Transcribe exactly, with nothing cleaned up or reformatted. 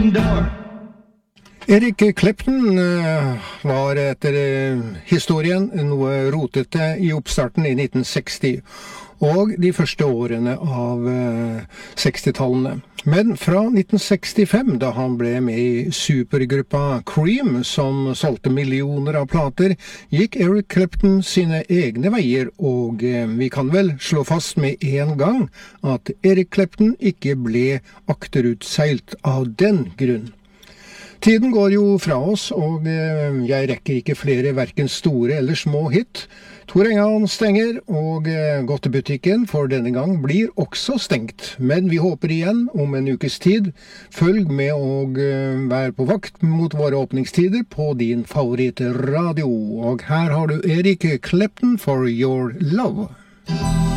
open door. Eric Clapton var etter historien noe rotete i oppstarten i nitten seksti og de første årene av sekstitallene. Men fra nitten sekstifem, da han ble med i supergruppa Cream, som solgte millioner av plater, gikk Eric Clapton sine egne veier, og vi kan vel slå fast med en gang at Eric Clapton ikke ble akterutseilt av den grunn. Tiden går jo fra oss, og jeg rekker ikke flere hverken store eller små hit. Tor Engan stenger, og godtebutikken for denne gang blir også stengt. Men vi håper igjen om en ukes tid. Følg med og vær på vakt mot våre åpningstider på din favorittradio. Og her har du Eric Clapton for Your Love.